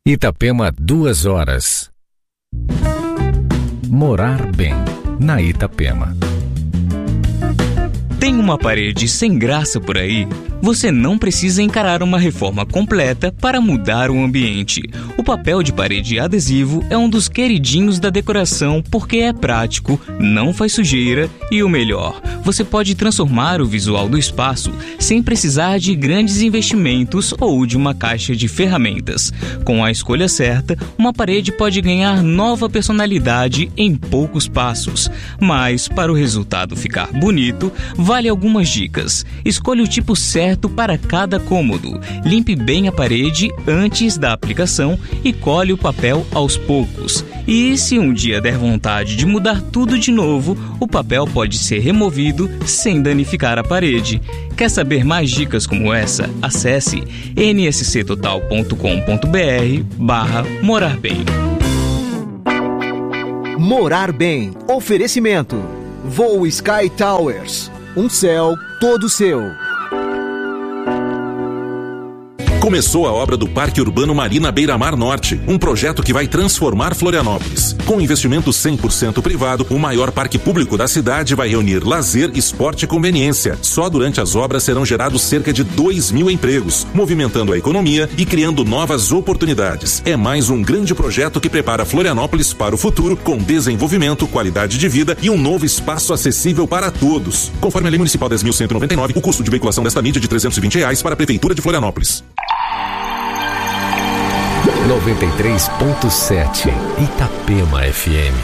Itapema, 2 horas. Morar bem, na Itapema. Tem uma parede sem graça por aí? Você não precisa encarar uma reforma completa para mudar o ambiente. O papel de parede adesivo é um dos queridinhos da decoração porque é prático, não faz sujeira e o melhor, você pode transformar o visual do espaço sem precisar de grandes investimentos ou de uma caixa de ferramentas. Com a escolha certa, uma parede pode ganhar nova personalidade em poucos passos. Mas, para o resultado ficar bonito, vale algumas dicas. Escolha o tipo certo para cada cômodo. Limpe bem a parede antes da aplicação e colhe o papel aos poucos. E se um dia der vontade de mudar tudo de novo, o papel pode ser removido sem danificar a parede. Quer saber mais dicas como essa? Acesse nsctotal.com.br/morar bem. Morar bem. Oferecimento. Voo Sky Towers. Um céu todo seu. Começou a obra do Parque Urbano Marina Beira-Mar Norte, um projeto que vai transformar Florianópolis. Com investimento 100% privado, o maior parque público da cidade vai reunir lazer, esporte e conveniência. Só durante as obras serão gerados cerca de 2.000 empregos, movimentando a economia e criando novas oportunidades. É mais um grande projeto que prepara Florianópolis para o futuro, com desenvolvimento, qualidade de vida e um novo espaço acessível para todos. Conforme a Lei Municipal 10.199, o custo de veiculação desta mídia é de R$320 para a Prefeitura de Florianópolis. 93.7 Itapema FM.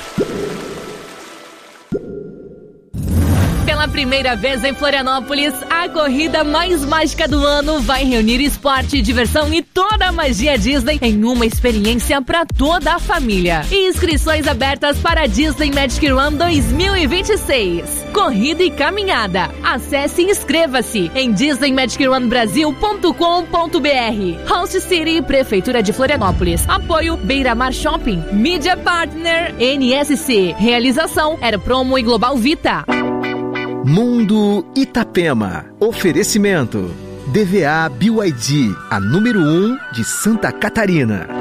Pela primeira vez em Florianópolis, a corrida mais mágica do ano vai reunir esporte, diversão e toda a magia Disney em uma experiência para toda a família. Inscrições abertas para Disney Magic Run 2026. Corrida e caminhada. Acesse e inscreva-se em disneymagicrunbrasil.com.br. Host City, Prefeitura de Florianópolis. Apoio Beira-Mar Shopping. Media Partner NSC. Realização Aeropromo e Global Vita. Mundo Itapema. Oferecimento. DVA BYD, a número 1 de Santa Catarina.